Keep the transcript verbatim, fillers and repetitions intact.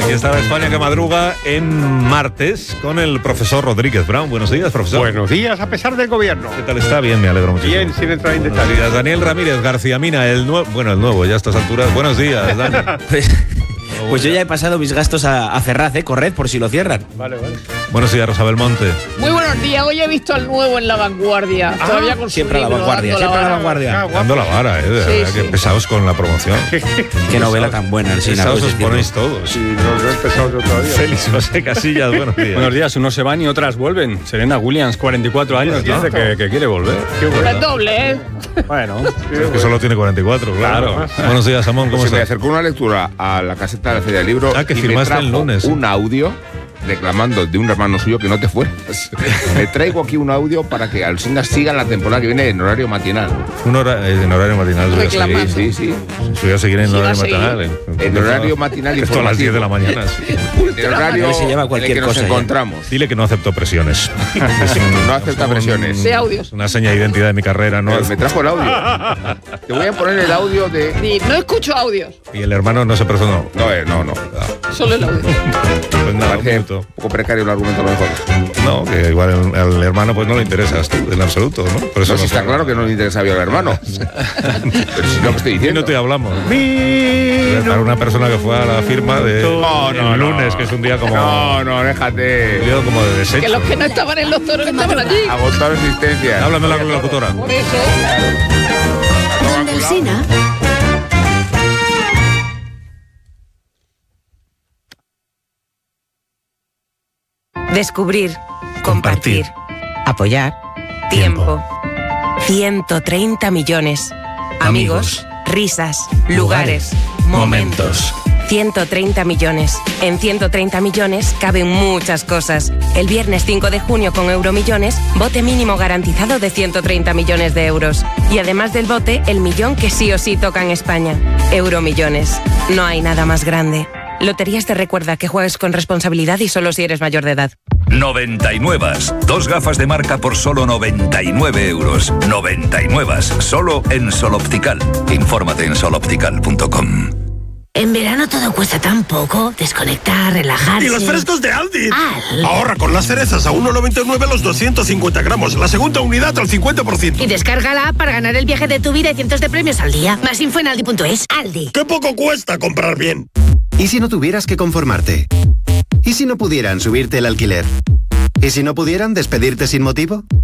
Aquí está la España que madruga en martes con el profesor Rodríguez Brown. Buenos días, profesor. Buenos días, a pesar del gobierno. ¿Qué tal está? Bien, me alegro mucho. Bien, sin entrar en Buenos detalles. días, Daniel Ramírez García Mina, el nuevo, bueno, el nuevo, ya a estas alturas. Buenos días, Dani. Pues, pues yo ya he pasado mis gastos a, a Ferraz, ¿eh? Corred por si lo cierran. Vale, vale. Buenos días, Rosa Belmonte. Muy buenos días, hoy he visto al nuevo en La Vanguardia. Ah, Todavía con su siempre a la libro, vanguardia, dando siempre a la vara. vanguardia. Ah, Dando la vara, ¿eh? De Sí, verdad, sí. que pesados con la promoción. Qué novela tan buena, Alsina. Pesados puedes os decirlo. ponéis todos. Sí, no, no he empezado yo todavía. Félix José Casillas, buenos días. Buenos días, unos se van y otras vuelven. Serena Williams, cuarenta y cuatro años, dice que, que quiere volver. Qué bueno. Es doble, ¿eh? Bueno, Es que solo tiene cuarenta y cuatro, claro. Claro. Buenos días, Samón, ¿cómo Pues se me estás? acercó una lectura a la caseta de la Feria del Libro Ah, que y me firmaste el trajo lunes. un audio reclamando de un hermano suyo que no te fueras. Me traigo aquí un audio para que Alsina siga la temporada que viene en horario matinal. Un hora, eh, en horario matinal. voy a seguir. Reclamando. Sí, sí, Si voy a seguir en Sí, va horario a seguir. matinal. eh. En horario matinal Esto a las diez de la mañana. sí. El horario Él se lleva en el cualquier que nos cosa ya. encontramos. Dile que no acepto presiones. Es un- No acepta es un- presiones. De audios. Una seña de identidad de mi carrera, ¿no? Pero me trajo el audio. Te voy a poner el audio de... Di, no escucho audios, Y el hermano no se personó. No, eh, no, no. solo el audio. Pues nada, un Parece minuto. un poco precario el argumento a lo mejor. No, que igual al, al hermano pues no le interesas tú, en absoluto, ¿no? Por eso No, si no está se- claro que no le interesa al hermano. Pero si es lo que estoy Y diciendo. no te hablamos. Para una persona que fue a la firma de No, no, el no. lunes, que es un día como No, no, un déjate. día como de desecho. Que los que no estaban en los toros estaban allí. Agotado existencia. Háblame la locutora. Por eso. Donde Alsina. Descubrir, compartir, apoyar, tiempo. ciento treinta millones. Amigos, risas, lugares, momentos. ciento treinta millones. En ciento treinta millones caben muchas cosas. El viernes cinco de junio con Euromillones, bote mínimo garantizado de ciento treinta millones de euros. Y además del bote, el millón que sí o sí toca en España. Euromillones. No hay nada más grande. Loterías te recuerda que juegues con responsabilidad y solo si eres mayor de edad. noventa y nueve. Dos gafas de marca por solo noventa y nueve euros. noventa y nueve. Solo en Sol Optical. Infórmate en sol optical punto com. En verano todo cuesta tan poco. Desconectar, relajarse. ¡Y los frescos de Aldi! Al. Ahorra con las cerezas a uno noventa y nueve los doscientos cincuenta gramos. La segunda unidad al cincuenta por ciento. Y descarga la app para ganar el viaje de tu vida y cientos de premios al día. Más info en aldi punto es. Aldi. ¡Qué poco cuesta comprar bien! ¿Y si no tuvieras que conformarte? ¿Y si no pudieran subirte el alquiler? ¿Y si no pudieran despedirte sin motivo?